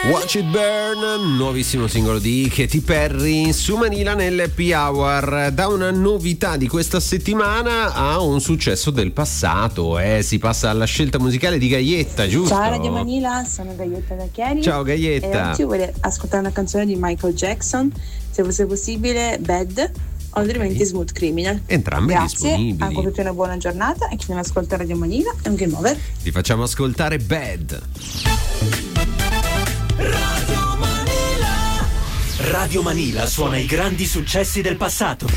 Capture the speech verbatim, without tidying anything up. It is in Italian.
Watch It Burn, nuovissimo singolo di Katy Perry su Manila nell'Happy Hour. Da una novità di questa settimana a un successo del passato, eh, si passa alla scelta musicale di Gaietta, giusto? Ciao Radio Manila, sono Gaietta da Chieri. Ciao Gaietta. E oggi vorrei ascoltare una canzone di Michael Jackson, se fosse possibile Bad, o altrimenti okay. Smooth Criminal. Entrambe Grazie, disponibili. auguro tutti una buona giornata e chi non ascolta Radio Manila è un game over. Ti facciamo ascoltare Bad. Radio Manila. Radio Manila suona i grandi successi del passato.